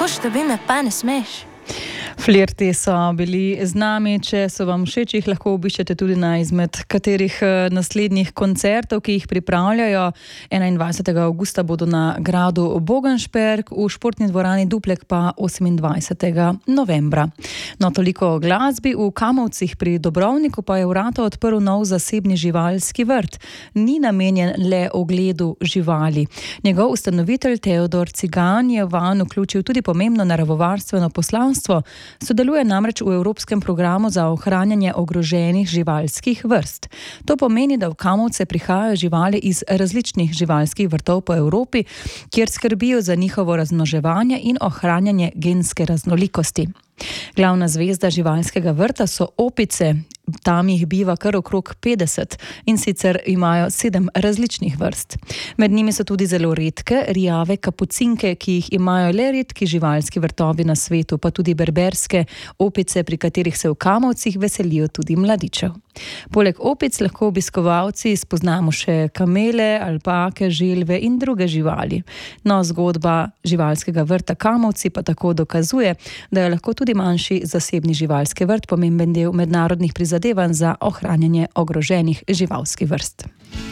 da bi me pa ne smeš. Flirti so bili z nami, če so vam všeč, jih lahko obiščete tudi na izmed katerih naslednjih koncertov, ki jih pripravljajo. 21. avgusta bodo na gradu Bogenšperk, v športni dvorani Duplek pa 28. novembra. No, toliko o glasbi. V Kamovcih pri Dobrovniku pa je vrata odprl nov zasebni živalski vrt. Ni namenjen le ogledu živali. Njegov ustanovitelj Teodor Cigan je vanj vključil tudi pomembno naravovarstveno poslanstvo. Sodeluje namreč v Evropskem programu za ohranjanje ogroženih živalskih vrst. To pomeni, da v Kamovce prihajajo živali iz različnih živalskih vrtov po Evropi, kjer skrbijo za njihovo razmnoževanje in ohranjanje genske raznolikosti. Glavna zvezda živalskega vrta so opice. Tam jih biva kar okrog 50 in sicer imajo 7 različnih vrst. Med njimi so tudi zelo redke, rjave kapucinke, ki jih imajo le redki živalski vrtovi na svetu, pa tudi berberske opice, pri katerih se v Kamovcih veselijo tudi mladičev. Poleg opic lahko obiskovalci spoznamo še kamele, alpake, želve in druge živali. No, zgodba živalskega vrta Kamovci pa tako dokazuje, da je lahko tudi manjši zasebni živalski vrt pomemben del mednarodnih prizadevanj za ohranjanje ogroženih živalskih vrst.